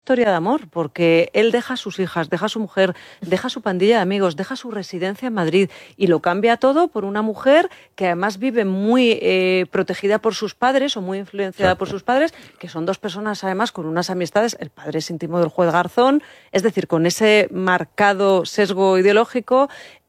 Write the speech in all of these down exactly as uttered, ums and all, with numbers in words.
Historia de amor, porque él deja a sus hijas, deja a su mujer, deja a su pandilla de amigos, deja su residencia en Madrid y lo cambia todo por una mujer que además vive muy eh, protegida por sus padres o muy influenciada por sus padres, que son dos personas además con unas amistades, el padre es íntimo del juez Garzón, es decir, con ese marcado sesgo ideológico.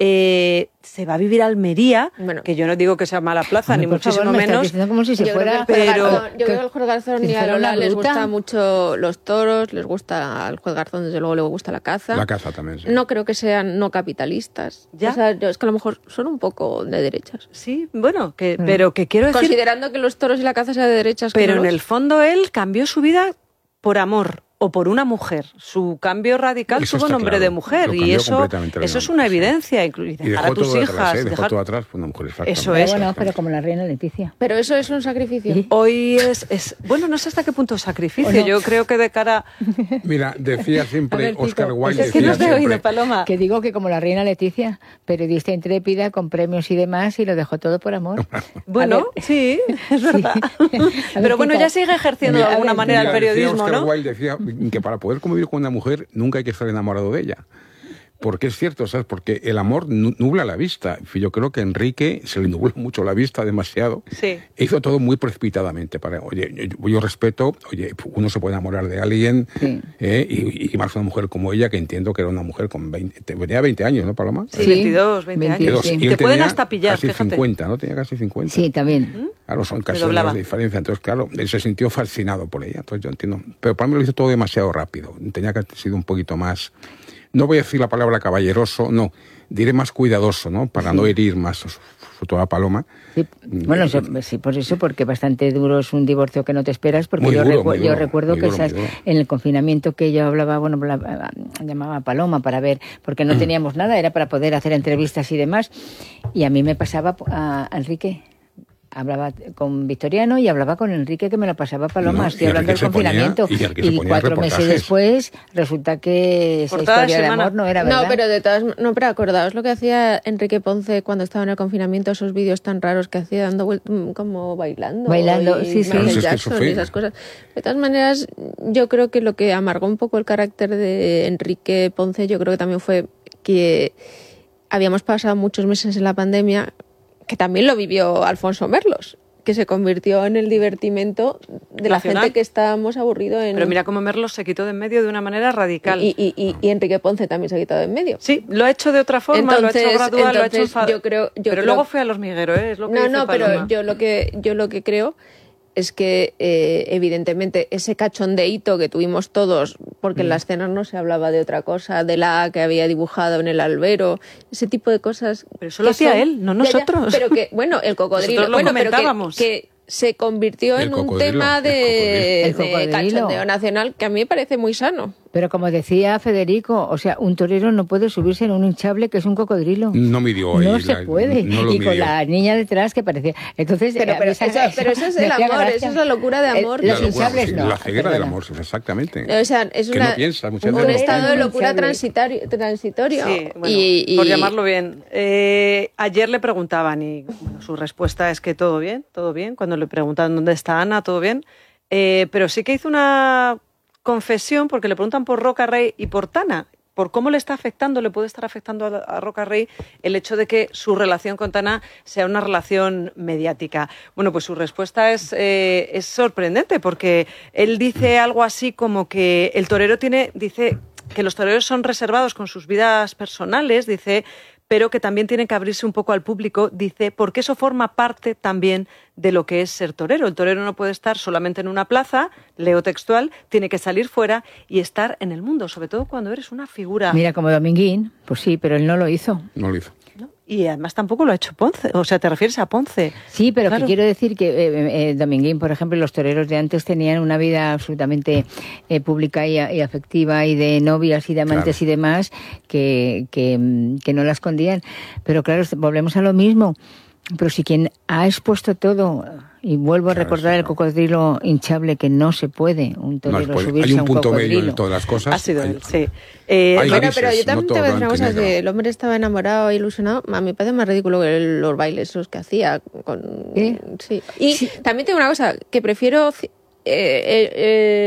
Eh, se va a vivir a Almería, bueno, que yo no digo que sea mala plaza, bueno, ni muchísimo favor, menos. Como si se yo fuera, creo que pero Garzón, yo creo que al juez Garzón y a Lola les gusta mucho los toros, les gusta al juez Garzón, desde luego le gusta la caza. La caza también, sí. No creo que sean no capitalistas. ¿Ya? O sea, es que a lo mejor son un poco de derechas. Sí, bueno, que, mm. pero que quiero decir... Considerando que los toros y la caza sean de derechas. Pero en los... el fondo él cambió su vida por amor o por una mujer. Su cambio radical eso tuvo nombre claro. de mujer y eso eso es una evidencia. Y dejar a tus hijas. Atrás, ¿eh? dejar... Dejó todo atrás, fue una mujer exactamente. Eso es. Bueno, pero como la reina Leticia. Pero eso es un sacrificio. ¿Sí? Hoy es, es... Bueno, no sé hasta qué punto es sacrificio. No? Yo creo que de cara... Mira, decía siempre ver, Oscar Wilde... Es que no te he oído, Paloma. Que digo que como la reina Leticia, periodista intrépida, con premios y demás, y lo dejó todo por amor. Bueno, sí, es verdad. Sí. Pero bueno, ya sigue ejerciendo de alguna manera mira, el periodismo, Oscar ¿no? Wilde decía que para poder convivir con una mujer nunca hay que estar enamorado de ella. Porque es cierto, ¿sabes? Porque el amor nubla la vista. Yo creo que a Enrique se le nubló mucho la vista, demasiado. Sí. Hizo todo muy precipitadamente. Para, oye, yo, yo respeto, oye, uno se puede enamorar de alguien, sí. eh, y, y más una mujer como ella, que entiendo que era una mujer con veinte, tenía veinte años, ¿no, Paloma? Sí, veintidós, veinte años. Sí. Y te pueden hasta pillar, casi fíjate. cincuenta, ¿no? Tenía casi cincuenta. Sí, también. Claro, son casi años de diferencia. Entonces, claro, él se sintió fascinado por ella. Entonces yo entiendo. Pero para mí lo hizo todo demasiado rápido. Tenía que haber sido un poquito más... No voy a decir la palabra caballeroso, no, diré más cuidadoso, ¿no? Para sí. no herir más sobre todo a Paloma. Sí. Bueno, eso, sí, por eso, porque bastante duro es un divorcio que no te esperas, porque muy yo, duro, recu- muy yo duro, recuerdo que duro, esas, en el confinamiento que yo hablaba, bueno, la, llamaba a Paloma para ver, porque no teníamos nada, era para poder hacer entrevistas y demás, y a mí me pasaba a Enrique. Hablaba con Victoriano y hablaba con Enrique, que me lo pasaba Paloma. No, Estoy hablando del confinamiento. Ponía, y, y cuatro meses después resulta que esa historia de amor no era verdad. No, pero de todas no, pero acordaos lo que hacía Enrique Ponce cuando estaba en el confinamiento, esos vídeos tan raros que hacía dando vueltas, como bailando. Bailando, y sí, sí. Michael Jackson y esas cosas. De todas maneras, yo creo que lo que amargó un poco el carácter de Enrique Ponce, yo creo que también fue que habíamos pasado muchos meses en la pandemia, que también lo vivió Alfonso Merlos, que se convirtió en el divertimento de la Nacional. Gente que estábamos aburridos en... Pero mira cómo Merlos se quitó de en medio de una manera radical. Y, y, y, y Enrique Ponce también se ha quitado de en medio. Sí, lo ha hecho de otra forma, entonces, lo ha hecho gradual, lo ha hecho enfado. Yo creo, yo pero creo... luego fue al hormiguero, ¿eh? Es lo que no, dice no, Paloma. pero yo lo que, yo lo que creo es que eh, evidentemente ese cachondeíto que tuvimos todos, porque mm. en las cenas no se hablaba de otra cosa, de la que había dibujado en el albero, ese tipo de cosas. Pero eso lo hacía son, él, no nosotros. Ya, ya, pero que, bueno, el cocodrilo, lo bueno, pero comentábamos. que, que se convirtió el en cocodrilo, un tema de, el de cachondeo nacional que a mí me parece muy sano. Pero como decía Federico, o sea, un torero no puede subirse en un hinchable que es un cocodrilo. No midió ahí. No se la, puede. No lo y midió. con la niña detrás que parecía... Entonces, pero, pero, eso, eso, pero eso es el amor, gracia. Eso es la locura de amor. El, los hinchables sí, no. La ceguera del amor, exactamente. O sea, es que una, no piensa, un veces. estado de locura transitorio. transitorio. Sí, bueno, y, y... por llamarlo bien. Eh, ayer le preguntaban y bueno, su respuesta es que todo bien, todo bien. Cuando le preguntan dónde está Ana, todo bien. Eh, pero sí que hizo una confesión porque le preguntan por Roca Rey y por Tana, por cómo le está afectando, le puede estar afectando a, a Roca Rey el hecho de que su relación con Tana sea una relación mediática. Bueno, pues su respuesta es, eh, es sorprendente porque él dice algo así como que el torero tiene, dice que los toreros son reservados con sus vidas personales, dice, pero que también tienen que abrirse un poco al público, dice, porque eso forma parte también de lo que es ser torero. El torero no puede estar solamente en una plaza, leo textual, tiene que salir fuera y estar en el mundo, sobre todo cuando eres una figura. Mira, como Dominguín, pues sí, pero él no lo hizo. No lo hizo. ¿No? Y además tampoco lo ha hecho Ponce, o sea, te refieres a Ponce. Sí, pero claro. que quiero decir que eh, eh, Dominguín, por ejemplo, los toreros de antes tenían una vida absolutamente eh, pública y, y afectiva y de novias y de amantes claro. y demás que, que, que no la escondían. Pero claro, volvemos a lo mismo. Pero si quien ha expuesto todo, y vuelvo a claro, recordar sí, el cocodrilo hinchable, que no se puede un torero no subirse hay un a un punto cocodrilo. medio en todas las cosas. Ha sido hay, él, sí. Eh, bueno, grises, pero yo también no te voy a decir una cosa, negro. que el hombre estaba enamorado e ilusionado, a mí me parece más ridículo que los bailes esos que hacía. Con, ¿Eh? sí. Y sí. también tengo una cosa, que prefiero... Eh, eh, eh,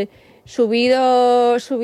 subido, subido